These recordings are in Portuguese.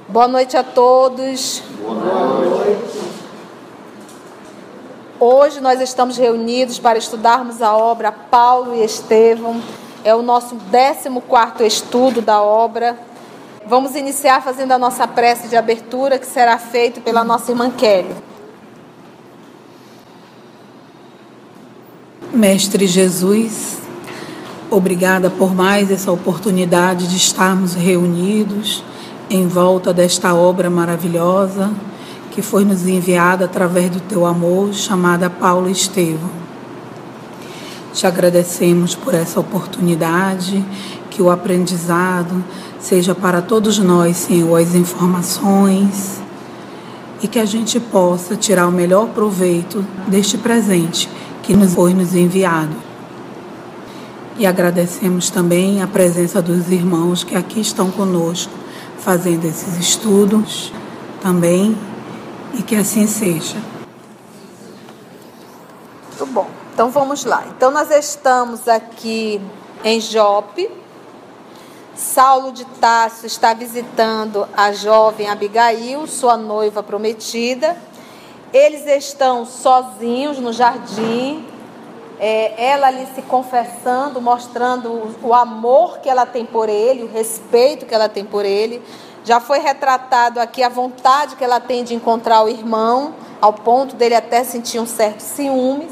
Boa noite a todos. Boa noite. Hoje nós estamos reunidos para estudarmos a obra Paulo e Estevão. É o nosso 14º estudo da obra. Vamos iniciar fazendo a nossa prece de abertura, que será feito pela nossa irmã Kelly. Mestre Jesus, obrigada por mais essa oportunidade de estarmos reunidos em volta desta obra maravilhosa que foi nos enviada através do teu amor, chamada Paulo e Estevão. Te agradecemos por essa oportunidade, que o aprendizado seja para todos nós, Senhor, as informações, e que a gente possa tirar o melhor proveito deste presente que nos foi enviado. E agradecemos também a presença dos irmãos que aqui estão conosco, fazendo esses estudos também, e que assim seja. Muito bom. Então vamos lá. Então nós estamos aqui em Jope. Saulo de Tarso está visitando a jovem Abigail, sua noiva prometida. Eles estão sozinhos no jardim, ela ali se confessando, mostrando o amor que ela tem por ele, o respeito que ela tem por ele. Já foi retratado aqui a vontade que ela tem de encontrar o irmão, ao ponto dele até sentir um certo ciúmes.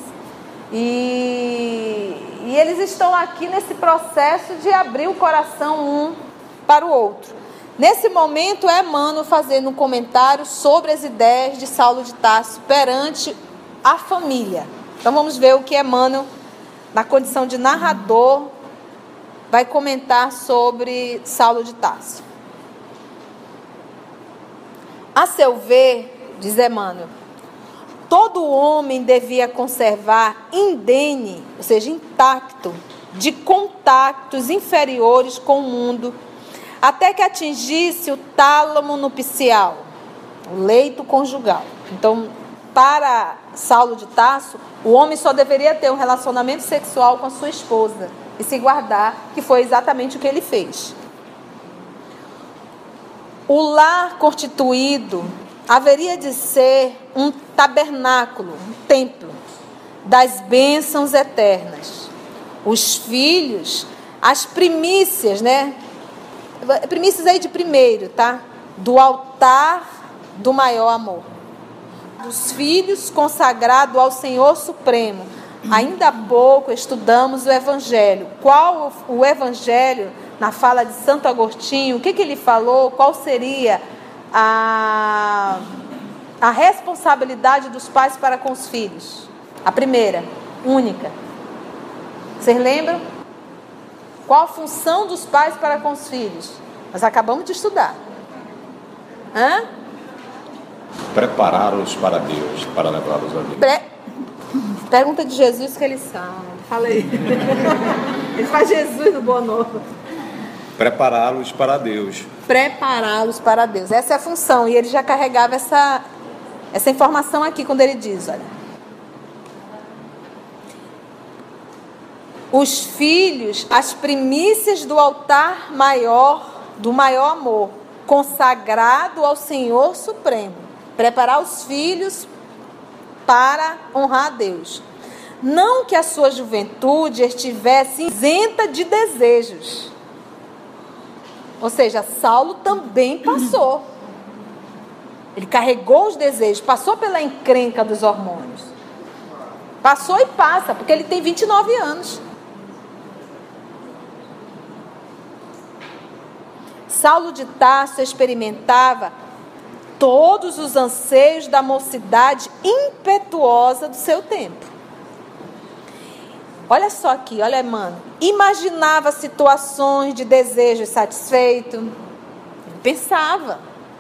E eles estão aqui nesse processo de abrir o coração um para o outro. Nesse momento, é Emmanuel fazendo um comentário sobre as ideias de Saulo de Tarso perante a família. Então vamos ver o que Emmanuel, na condição de narrador, vai comentar sobre Saulo de Tarso. A seu ver, diz Emmanuel, todo homem devia conservar indene, ou seja, intacto, de contactos inferiores com o mundo, até que atingisse o tálamo nupcial, o leito conjugal. Então, para Saulo de Tarso, o homem só deveria ter um relacionamento sexual com a sua esposa e se guardar, que foi exatamente o que ele fez. O lar constituído haveria de ser um tabernáculo, um templo das bênçãos eternas. Os filhos, as primícias, primícias aí de primeiro, tá? Do altar do maior amor. Dos filhos consagrados ao Senhor Supremo. Ainda há pouco estudamos o Evangelho. Qual o Evangelho, na fala de Santo Agostinho, o que ele falou? Qual seria a responsabilidade dos pais para com os filhos? A primeira, única. Vocês lembram? Qual a função dos pais para com os filhos? Nós acabamos de estudar. Prepará-los para Deus, para levá-los a Deus. Pergunta de Jesus que ele sabe. Fala aí. Ele faz Jesus no Boa Nova. Prepará-los para Deus. Prepará-los para Deus. Essa é a função. E ele já carregava essa informação aqui quando ele diz, olha. Os filhos, as primícias do altar maior, do maior amor, consagrado ao Senhor Supremo. Preparar os filhos para honrar a Deus. Não que a sua juventude estivesse isenta de desejos. Ou seja, Saulo também passou. Ele carregou os desejos, passou pela encrenca dos hormônios. Passou e passa, porque ele tem 29 anos. Saulo de Tarso experimentava todos os anseios da mocidade impetuosa do seu tempo. Olha só aqui, olha, Emmanuel. Imaginava situações de desejo satisfeito. Ele pensava.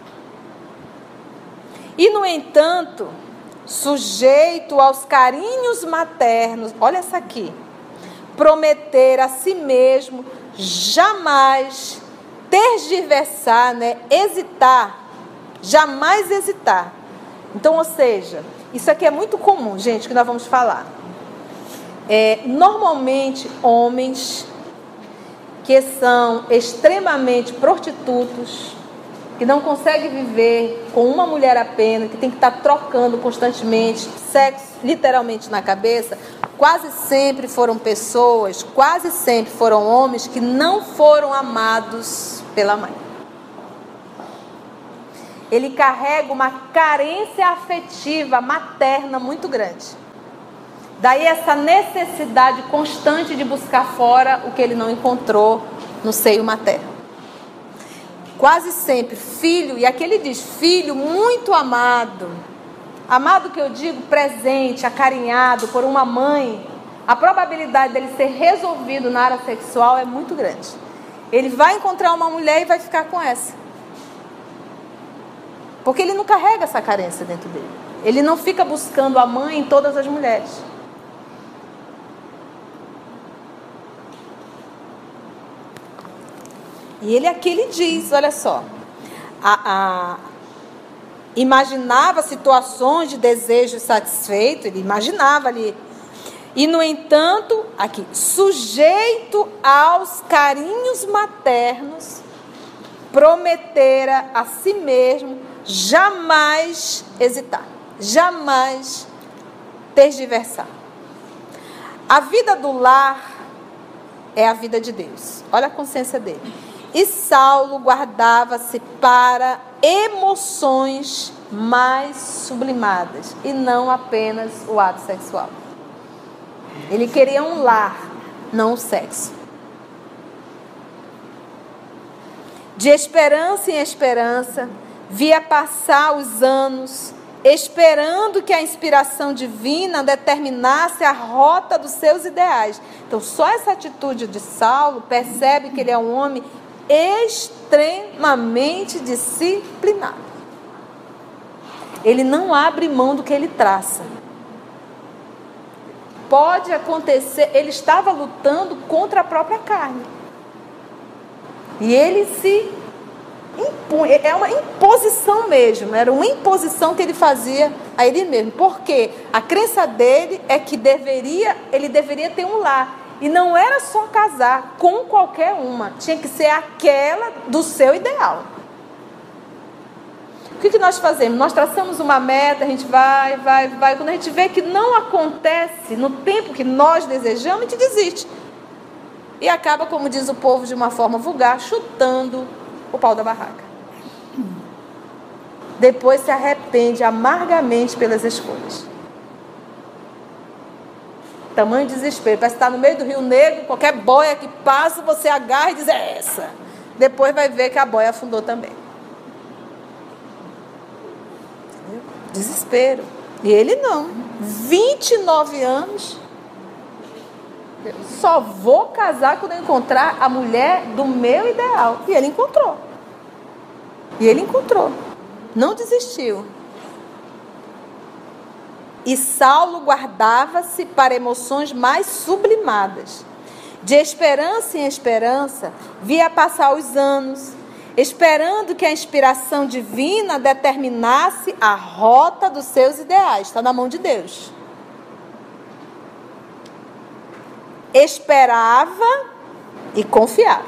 E, no entanto, sujeito aos carinhos maternos, olha essa aqui, prometer a si mesmo jamais tergiversar, hesitar, jamais hesitar. Então, ou seja, isso aqui é muito comum, gente, que nós vamos falar. Normalmente, homens que são extremamente prostitutos, que não consegue viver com uma mulher apenas, que tem que estar trocando constantemente, sexo literalmente na cabeça, quase sempre foram pessoas, quase sempre foram homens que não foram amados pela mãe. Ele carrega uma carência afetiva materna muito grande. Daí essa necessidade constante de buscar fora o que ele não encontrou no seio materno. Quase sempre, filho, e aqui ele diz, filho muito amado. Amado que eu digo, presente, acarinhado por uma mãe. A probabilidade dele ser resolvido na área sexual é muito grande. Ele vai encontrar uma mulher e vai ficar com essa. Porque ele não carrega essa carência dentro dele. Ele não fica buscando a mãe em todas as mulheres. E ele aqui ele diz, olha só, imaginava situações de desejo satisfeito, ele imaginava ali. E no entanto, aqui, sujeito aos carinhos maternos, prometera a si mesmo jamais hesitar, jamais tergiversar. A vida do lar é a vida de Deus. Olha a consciência dele. E Saulo guardava-se para emoções mais sublimadas e não apenas o ato sexual. Ele queria um lar, não o sexo. De esperança em esperança, via passar os anos, esperando que a inspiração divina determinasse a rota dos seus ideais. Então, só essa atitude de Saulo percebe que ele é um homem extremamente disciplinado. Ele não abre mão do que ele traça. Pode acontecer, ele estava lutando contra a própria carne. E ele se impunha, é uma imposição mesmo, era uma imposição que ele fazia a ele mesmo. Porque a crença dele é que ele deveria ter um lar. E não era só casar com qualquer uma, tinha que ser aquela do seu ideal. O que nós fazemos? Nós traçamos uma meta, a gente vai. Quando a gente vê que não acontece no tempo que nós desejamos, a gente desiste. E acaba, como diz o povo de uma forma vulgar, chutando o pau da barraca. Depois se arrepende amargamente pelas escolhas. Tamanho desespero. Parece que está no meio do Rio Negro, qualquer boia que passa, você agarra e diz, é essa. Depois vai ver que a boia afundou também. Entendeu? Desespero. E ele não. 29 anos. Só vou casar quando eu encontrar a mulher do meu ideal. E ele encontrou. Não desistiu. E Saulo guardava-se para emoções mais sublimadas. De esperança em esperança, via passar os anos, esperando que a inspiração divina determinasse a rota dos seus ideais. Está na mão de Deus. Esperava e confiava.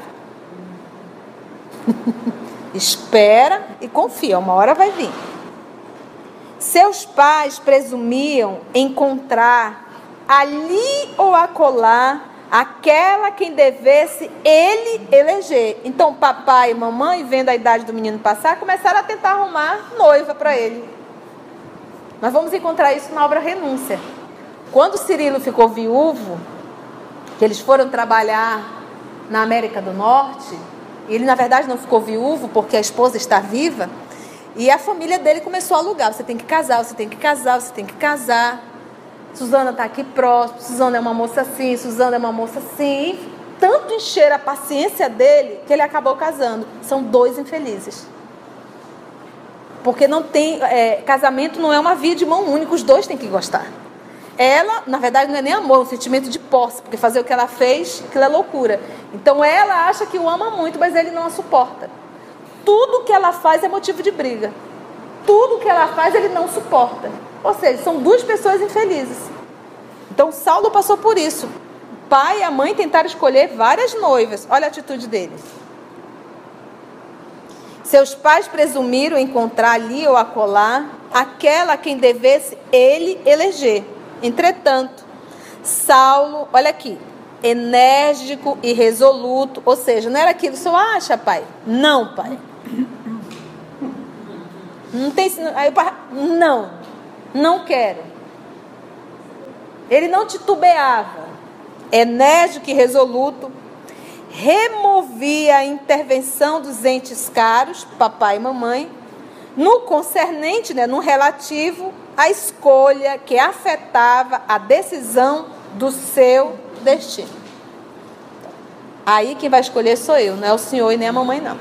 Espera e confia, uma hora vai vir. Seus pais presumiam encontrar ali ou acolá aquela quem devesse ele eleger. Então papai e mamãe, vendo a idade do menino passar, começaram a tentar arrumar noiva para ele. Nós vamos encontrar isso na obra Renúncia. Quando Cirilo ficou viúvo, que eles foram trabalhar na América do Norte, ele na verdade não ficou viúvo porque a esposa está viva, e a família dele começou a alugar. Você tem que casar, você tem que casar, você tem que casar. Suzana está aqui próximo, Suzana é uma moça assim, Suzana é uma moça assim. E tanto encher a paciência dele que ele acabou casando. São dois infelizes. Porque não tem, casamento não é uma via de mão única, os dois têm que gostar. Ela, na verdade, não é nem amor, é um sentimento de posse, porque fazer o que ela fez, aquilo é loucura. Então ela acha que o ama muito, mas ele não a suporta. Tudo que ela faz é motivo de briga. Tudo que ela faz ele não suporta. Ou seja, são duas pessoas infelizes. Então Saulo passou por isso. O pai e a mãe tentaram escolher várias noivas. Olha a atitude dele. Seus pais presumiram encontrar ali ou acolá aquela a quem devesse ele eleger. Entretanto, Saulo, olha aqui, enérgico e resoluto, ou seja, não era aquilo, o senhor acha, pai? Não, pai. Não tem, aí o pai, não quero. Ele não titubeava, enérgico e resoluto, removia a intervenção dos entes caros, papai e mamãe, no concernente, no relativo à escolha que afetava a decisão do seu destino. Aí quem vai escolher sou eu, não é o senhor e nem a mamãe, não.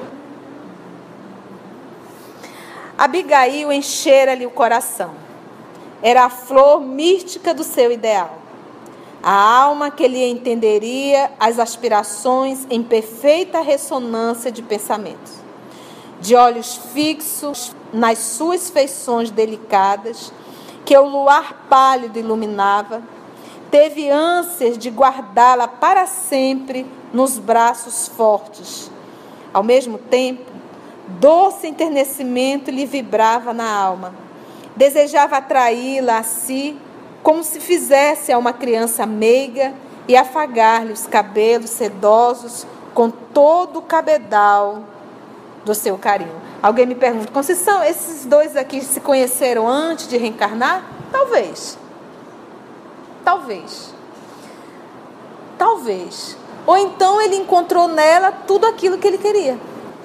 Abigail enchera-lhe o coração. Era a flor mística do seu ideal. A alma que lhe entenderia as aspirações em perfeita ressonância de pensamentos. De olhos fixos nas suas feições delicadas, que o luar pálido iluminava, teve ânsias de guardá-la para sempre nos braços fortes. Ao mesmo tempo, doce enternecimento lhe vibrava na alma. Desejava atraí-la a si, como se fizesse a uma criança meiga, e afagar-lhe os cabelos sedosos com todo o cabedal do seu carinho. Alguém me pergunta, Conceição, esses dois aqui se conheceram antes de reencarnar? Talvez. Ou então ele encontrou nela tudo aquilo que ele queria.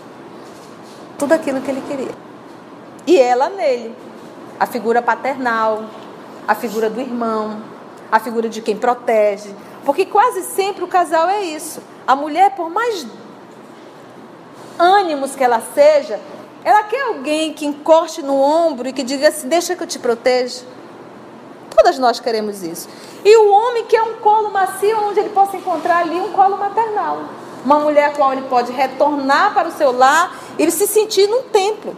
E ela nele. A figura paternal, a figura do irmão, a figura de quem protege. Porque quase sempre o casal é isso. A mulher, por mais ânimos que ela seja, ela quer alguém que encoste no ombro e que diga assim, deixa que eu te proteja. Todas nós queremos isso. E o homem quer um colo macio onde ele possa encontrar ali um colo maternal. Uma mulher a qual ele pode retornar para o seu lar e se sentir num templo.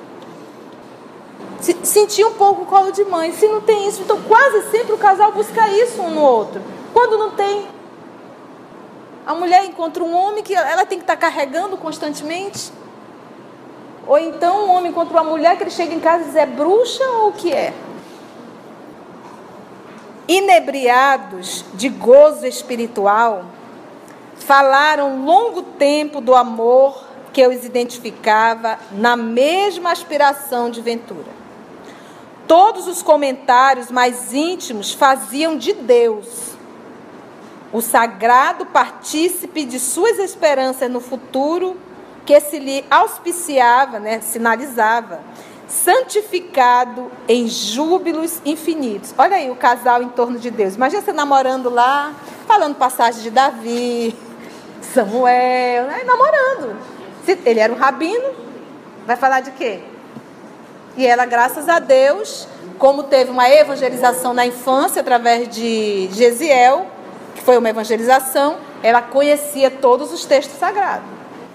Sentir um pouco o colo de mãe. Se não tem isso, então quase sempre o casal busca isso um no outro. Quando não tem, a mulher encontra um homem que ela tem que estar carregando constantemente. Ou então um homem encontra uma mulher que ele chega em casa e diz, é bruxa ou o que é? Inebriados de gozo espiritual, falaram longo tempo do amor que os identificava na mesma aspiração de ventura. Todos os comentários mais íntimos faziam de Deus o sagrado partícipe de suas esperanças no futuro, que se lhe auspiciava, sinalizava, santificado em júbilos infinitos. Olha aí o casal em torno de Deus. Imagina você namorando lá, falando passagem de Davi, Samuel, namorando. Se ele era um rabino, vai falar de quê? E ela, graças a Deus, como teve uma evangelização na infância através de Gesiel, que foi uma evangelização, ela conhecia todos os textos sagrados.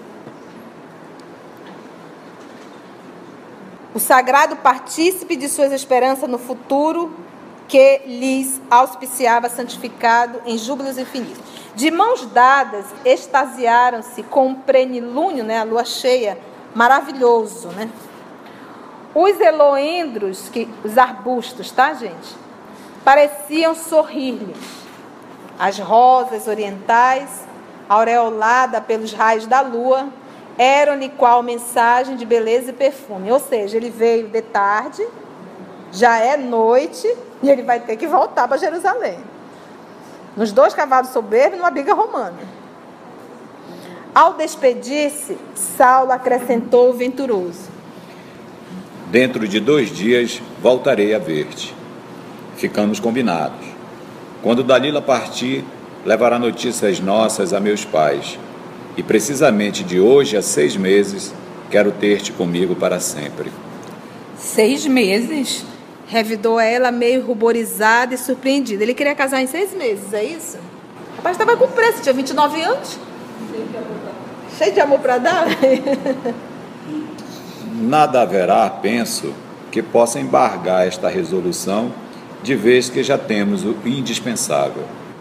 O sagrado partícipe de suas esperanças no futuro, que lhes auspiciava santificado em júbilos infinitos. De mãos dadas, extasiaram-se com um plenilúnio, a lua cheia, maravilhoso, Os eloendros, os arbustos, gente? Pareciam sorrir-lhes. As rosas orientais, aureolada pelos raios da lua, eram-lhe qual mensagem de beleza e perfume. Ou seja, ele veio de tarde, já é noite, e ele vai ter que voltar para Jerusalém. Nos 2 cavalos soberbos, numa biga romana. Ao despedir-se, Saulo acrescentou o venturoso. Dentro de 2 dias voltarei a ver-te. Ficamos combinados. Quando Dalila partir, levará notícias nossas a meus pais. E precisamente de hoje a 6 meses, quero ter-te comigo para sempre. 6 meses? Revidou ela meio ruborizada e surpreendida. Ele queria casar em 6 meses, é isso? O rapaz estava com pressa, tinha 29 anos. Cheio de amor para dar. Nada haverá, penso, que possa embargar esta resolução, de vez que já temos o indispensável.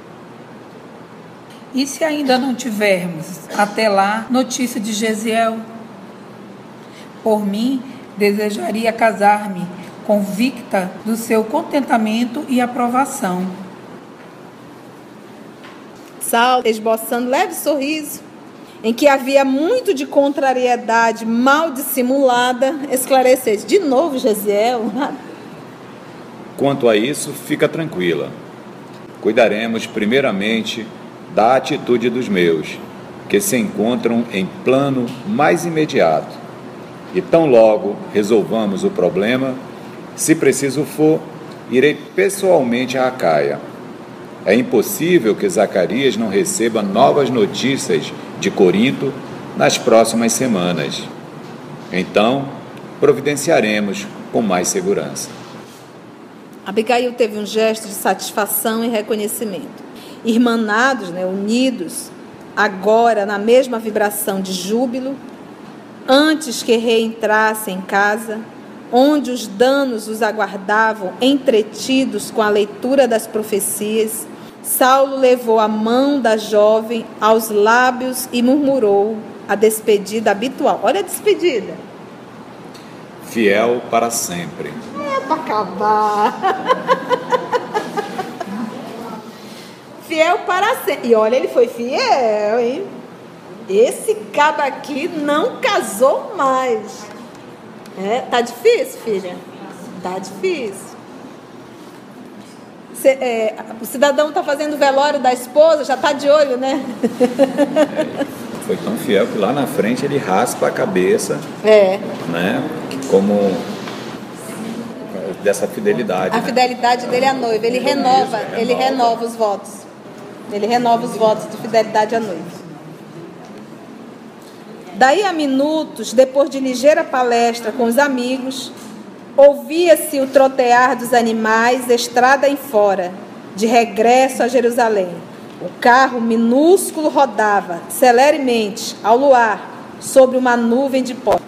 E se ainda não tivermos, até lá, notícia de Gesiel? Por mim, desejaria casar-me, convicta do seu contentamento e aprovação. Saulo, esboçando leve sorriso, em que havia muito de contrariedade mal dissimulada, esclarecesse. De novo, Gesiel? Quanto a isso, fica tranquila. Cuidaremos primeiramente da atitude dos meus, que se encontram em plano mais imediato. E tão logo resolvamos o problema, se preciso for, irei pessoalmente a Acaia. É impossível que Zacarias não receba novas notícias de Corinto nas próximas semanas. Então, providenciaremos com mais segurança. Abigail teve um gesto de satisfação e reconhecimento. Irmanados, unidos, agora na mesma vibração de júbilo, antes que reentrassem em casa, onde os danos os aguardavam entretidos com a leitura das profecias, Saulo levou a mão da jovem aos lábios e murmurou a despedida habitual. Olha a despedida. Fiel para sempre. É para acabar. Fiel para sempre. E olha, ele foi fiel, hein? Esse cabo aqui não casou mais. Tá difícil, filha? Tá difícil. O cidadão está fazendo o velório da esposa, já está de olho, né? Foi tão fiel que lá na frente ele raspa a cabeça, né? Como dessa fidelidade. A fidelidade dele à noiva, ele renova os votos. Ele renova os votos de fidelidade à noiva. Daí a minutos, depois de ligeira palestra com os amigos, ouvia-se o trotear dos animais, estrada em fora, de regresso a Jerusalém. O carro minúsculo rodava, celeremente, ao luar, sobre uma nuvem de pó.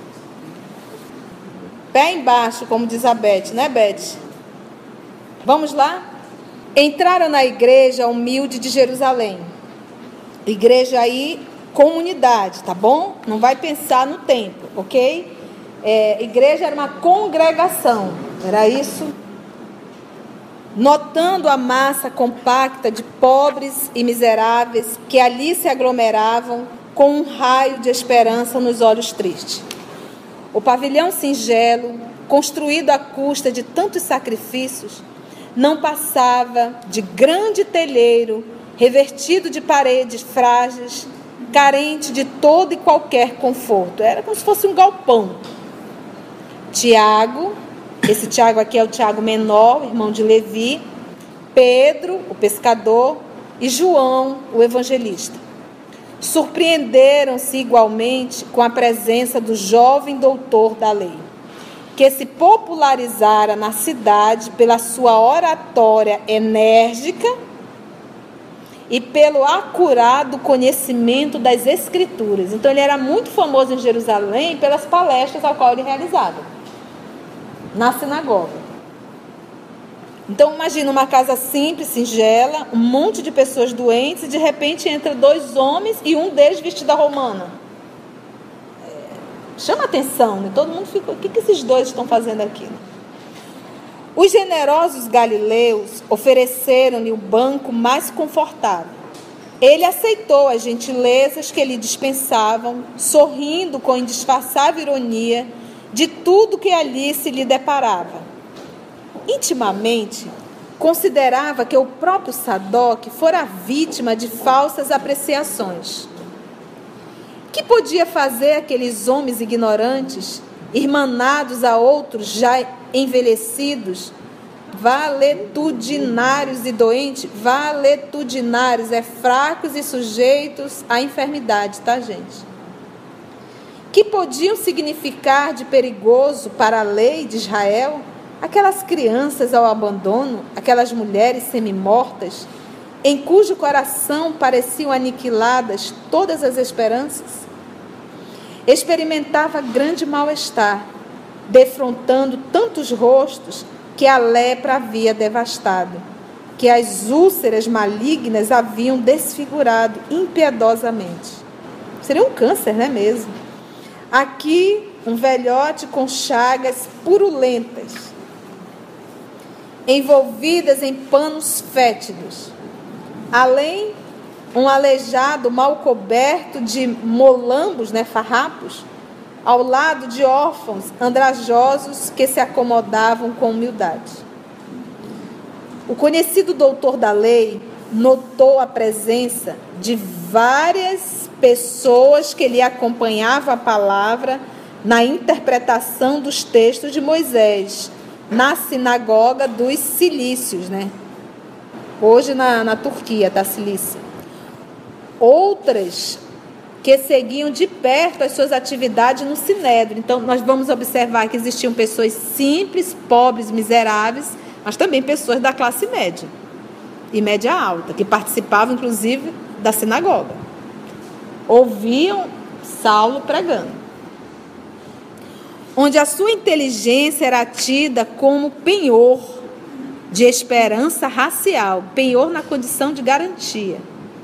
Pé embaixo, como diz a Beth, né, Beth? Vamos lá? Entraram na igreja humilde de Jerusalém. Igreja aí, comunidade, tá bom? Não vai pensar no templo, ok? Igreja era uma congregação, era isso? Notando a massa compacta de pobres e miseráveis que ali se aglomeravam com um raio de esperança nos olhos tristes. O pavilhão singelo, construído à custa de tantos sacrifícios, não passava de grande telheiro revertido de paredes frágeis, carente de todo e qualquer conforto. Era como se fosse um galpão. Tiago, esse Tiago aqui é o Tiago menor, irmão de Levi, Pedro, o pescador, e João, o evangelista. Surpreenderam-se igualmente com a presença do jovem doutor da lei, que se popularizara na cidade pela sua oratória enérgica e pelo acurado conhecimento das Escrituras. Então, ele era muito famoso em Jerusalém pelas palestras ao qual ele realizava na sinagoga. Então, imagina uma casa simples, singela, um monte de pessoas doentes, e de repente entra 2 homens e um deles vestido à romana. Chama atenção, né? Todo mundo fica, o que esses 2 estão fazendo aqui? Os generosos galileus ofereceram-lhe o banco mais confortável. Ele aceitou as gentilezas que lhe dispensavam, sorrindo com indisfarçável ironia de tudo que ali se lhe deparava. Intimamente, considerava que o próprio Sadoc fora vítima de falsas apreciações. Que podia fazer aqueles homens ignorantes, irmanados a outros já envelhecidos, valetudinários e doentes? Valetudinários é fracos e sujeitos à enfermidade, tá, gente? Que podiam significar de perigoso para a lei de Israel aquelas crianças ao abandono, aquelas mulheres semi-mortas, em cujo coração pareciam aniquiladas todas as esperanças? Experimentava grande mal-estar, defrontando tantos rostos que a lepra havia devastado, que as úlceras malignas haviam desfigurado impiedosamente. Seria um câncer, não é mesmo? Aqui, um velhote com chagas purulentas, envolvidas em panos fétidos. Além, um aleijado mal coberto de molambos, farrapos, ao lado de órfãos andrajosos que se acomodavam com humildade. O conhecido doutor da lei notou a presença de várias pessoas que lhe acompanhavam a palavra na interpretação dos textos de Moisés, na sinagoga dos Cilícios, Hoje na Turquia, da Cilícia. Outras que seguiam de perto as suas atividades no Sinédrio. Então, nós vamos observar que existiam pessoas simples, pobres, miseráveis, mas também pessoas da classe média e média alta, que participavam, inclusive, da sinagoga. Ouviam Saulo pregando. Onde a sua inteligência era tida como penhor de esperança racial, penhor na condição de garantia.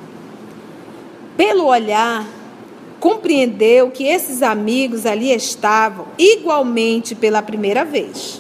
Pelo olhar, compreendeu que esses amigos ali estavam igualmente pela primeira vez.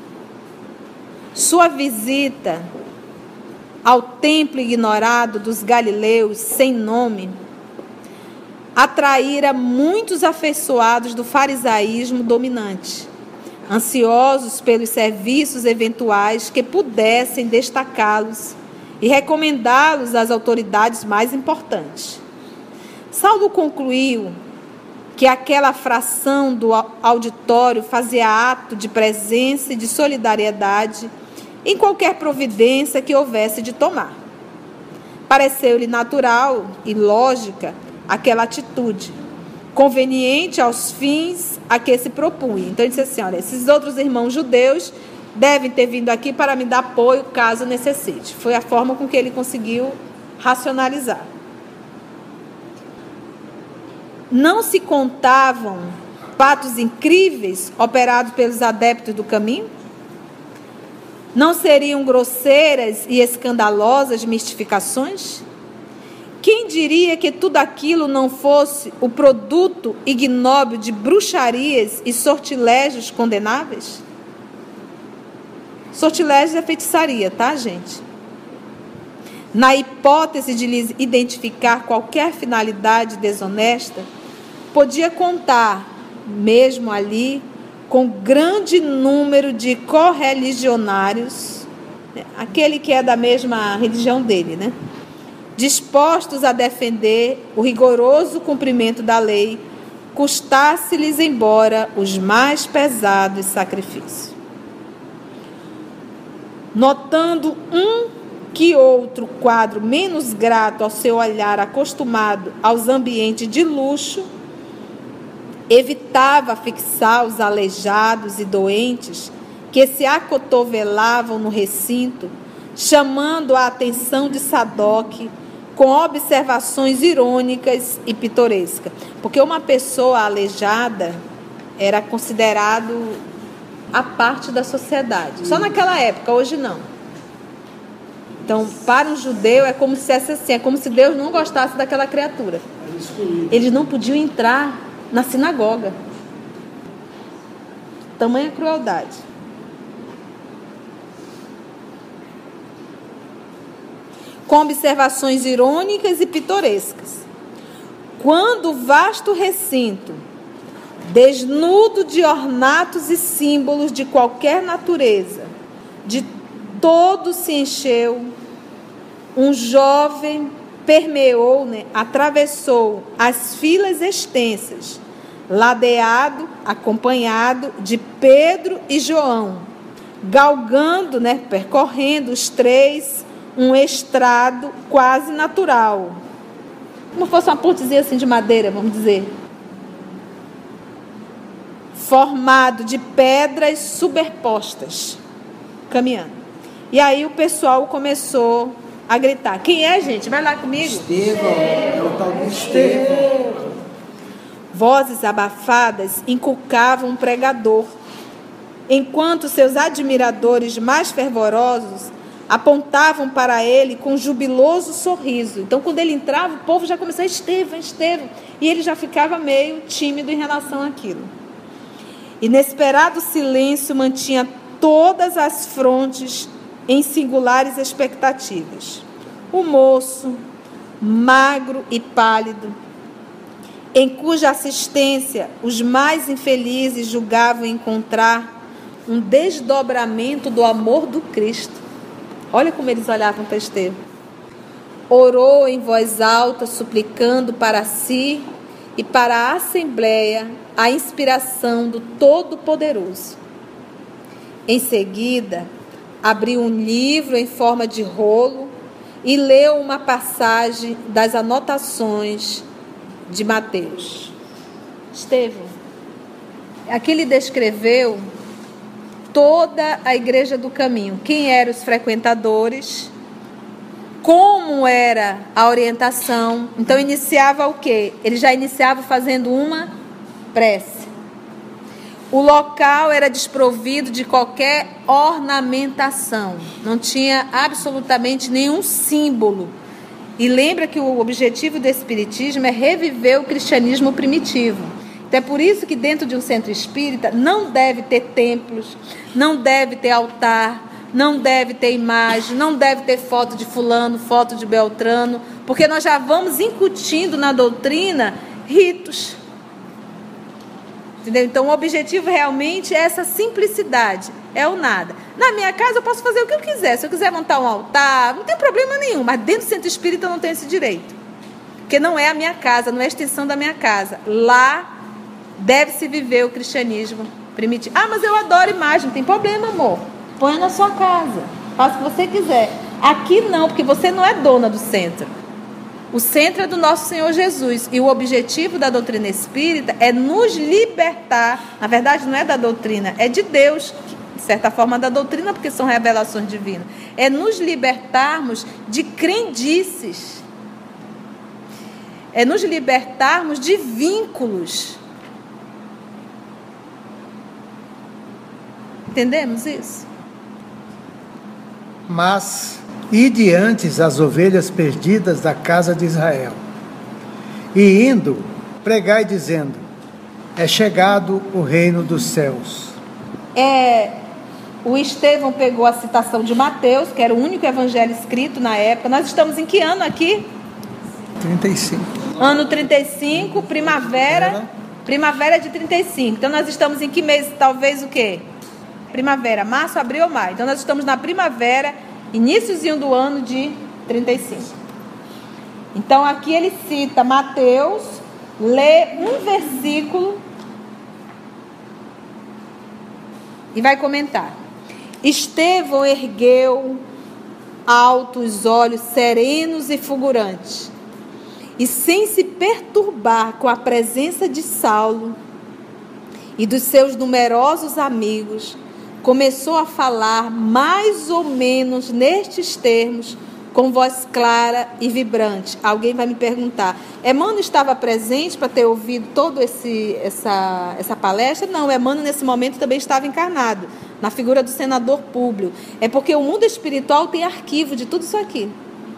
Sua visita ao templo ignorado dos galileus sem nome atraíra muitos afeiçoados do farisaísmo dominante, ansiosos pelos serviços eventuais que pudessem destacá-los e recomendá-los às autoridades mais importantes. Saulo concluiu que aquela fração do auditório fazia ato de presença e de solidariedade em qualquer providência que houvesse de tomar. Pareceu-lhe natural e lógica aquela atitude, conveniente aos fins a que se propunha. Então, ele disse assim, olha, esses outros irmãos judeus devem ter vindo aqui para me dar apoio caso necessite. Foi a forma com que ele conseguiu racionalizar. Não se contavam fatos incríveis operados pelos adeptos do caminho? Não seriam grosseiras e escandalosas mistificações? Quem diria que tudo aquilo não fosse o produto ignóbil de bruxarias e sortilégios condenáveis? Sortilégios é feitiçaria, tá, gente? Na hipótese de lhes identificar qualquer finalidade desonesta, podia contar, mesmo ali, com grande número de correligionários, aquele que é da mesma religião dele, dispostos a defender o rigoroso cumprimento da lei, custasse-lhes embora os mais pesados sacrifícios. Notando que outro quadro menos grato ao seu olhar acostumado aos ambientes de luxo, evitava fixar os aleijados e doentes que se acotovelavam no recinto, chamando a atenção de Sadoc com observações irônicas e pitorescas. Porque uma pessoa aleijada era considerado a parte da sociedade. Só naquela época, hoje não. Então, para um judeu é como se assim, é como se Deus não gostasse daquela criatura. Eles não podiam entrar na sinagoga. Tamanha crueldade. Com observações irônicas e pitorescas. Quando o vasto recinto, desnudo de ornatos e símbolos de qualquer natureza, de todo se encheu, um jovem permeou, atravessou as filas extensas, ladeado, acompanhado de Pedro e João, galgando, percorrendo os três, um estrado quase natural, como fosse uma pontezinha assim de madeira, vamos dizer, formado de pedras superpostas, caminhando. E aí o pessoal começou a gritar. Quem é, gente? Vai lá comigo. Estevão, é o tal do Estevão. Vozes abafadas inculcavam um pregador, enquanto seus admiradores mais fervorosos apontavam para ele com um jubiloso sorriso. Então, quando ele entrava, o povo já começava, Estevão, Estevão. E ele já ficava meio tímido em relação àquilo. Inesperado silêncio mantinha todas as frontes em singulares expectativas. O moço, magro e pálido, em cuja assistência os mais infelizes julgavam encontrar um desdobramento do amor do Cristo. Olha como eles olhavam para Estevão. Orou em voz alta, suplicando para si e para a Assembleia a inspiração do Todo-Poderoso. Em seguida, abriu um livro em forma de rolo e leu uma passagem das anotações de Mateus. Estevão, aqui ele descreveu toda a igreja do caminho, quem eram os frequentadores, como era a orientação. Então iniciava o quê? Ele já iniciava fazendo uma prece. O local era desprovido de qualquer ornamentação, não tinha absolutamente nenhum símbolo. E lembra que o objetivo do Espiritismo é reviver o cristianismo primitivo. Então é por isso que dentro de um centro espírita não deve ter templos, não deve ter altar, não deve ter imagem, não deve ter foto de fulano, foto de Beltrano, porque nós já vamos incutindo na doutrina ritos. Entendeu? Então o objetivo realmente é essa simplicidade, é o nada. Na minha casa eu posso fazer o que eu quiser. Se eu quiser montar um altar, não tem problema nenhum, mas dentro do centro espírita eu não tenho esse direito, porque não é a minha casa, não é a extensão da minha casa. Lá deve-se viver o cristianismo primitivo. Ah, mas eu adoro imagem. Não tem problema, amor, põe na sua casa, faça o que você quiser. Aqui não, porque você não é dona do centro. O centro é do nosso Senhor Jesus, e o objetivo da doutrina espírita é nos libertar. Na verdade não é da doutrina, é de Deus, de certa forma da doutrina, porque são revelações divinas. É nos libertarmos de crendices, é nos libertarmos de vínculos. Entendemos isso? Mas ide antes as ovelhas perdidas da casa de Israel. E indo, pregai dizendo: é chegado o reino dos céus. O Estevão pegou a citação de Mateus, que era o único evangelho escrito na época. Nós estamos em que ano aqui? 35. Ano 35, primavera. Primavera de 35. Então nós estamos em que mês? Talvez o quê? Primavera, março, abril ou maio. Então nós estamos na primavera, iníciozinho do ano de 35. Então aqui ele cita Mateus, lê um versículo e vai comentar. Estevão ergueu alto os olhos serenos e fulgurantes, e sem se perturbar com a presença de Saulo e dos seus numerosos amigos, começou a falar mais ou menos nestes termos, com voz clara e vibrante. Alguém vai me perguntar, Emmanuel estava presente para ter ouvido toda essa palestra? Não, Emmanuel nesse momento também estava encarnado, na figura do senador Públio. É porque o mundo espiritual tem arquivo de tudo isso aqui.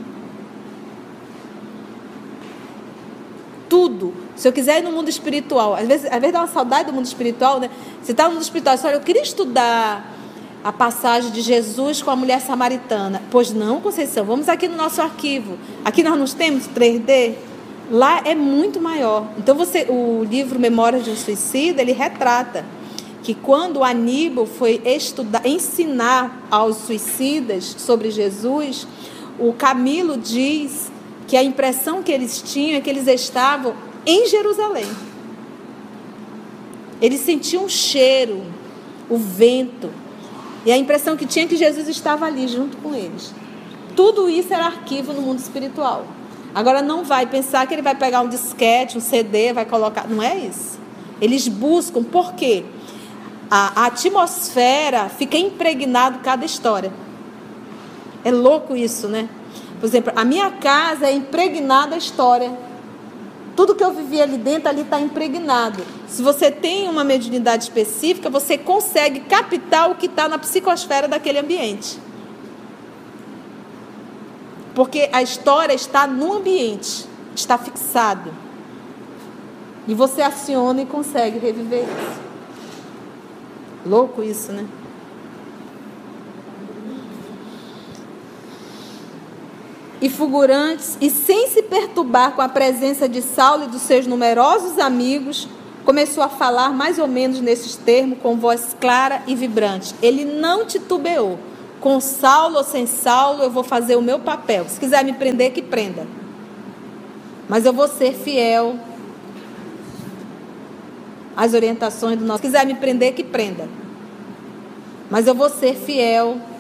Tudo. Se eu quiser ir no mundo espiritual, às vezes dá uma saudade do mundo espiritual, né? Você está no mundo espiritual, você olha, eu queria estudar a passagem de Jesus com a mulher samaritana. Pois não, Conceição, vamos aqui no nosso arquivo. Aqui nós não temos 3D. Lá é muito maior. Então o livro Memórias de um Suicida, ele retrata que quando Aníbal foi ensinar aos suicidas sobre Jesus, o Camilo diz que a impressão que eles tinham é que eles estavam em Jerusalém. Eles sentiam o cheiro, o vento, e a impressão que tinha é que Jesus estava ali junto com eles. Tudo isso era arquivo no mundo espiritual. Agora não vai pensar que ele vai pegar um disquete, um CD, vai colocar. Não é isso. Eles buscam, por quê? A atmosfera fica impregnada cada história. É louco isso, né? Por exemplo, a minha casa é impregnada a história. Tudo que eu vivi ali dentro, ali está impregnado. Se você tem uma mediunidade específica, você consegue captar o que está na psicosfera daquele ambiente. Porque a história está no ambiente, está fixado. E você aciona e consegue reviver isso. Louco isso, né? E fulgurantes, e sem se perturbar com a presença de Saulo e dos seus numerosos amigos, começou a falar mais ou menos nesses termos, com voz clara e vibrante. Ele não titubeou. Com Saulo ou sem Saulo, eu vou fazer o meu papel. Se quiser me prender, que prenda. Mas eu vou ser fiel às orientações do nosso. Se quiser me prender, que prenda. Mas eu vou ser fiel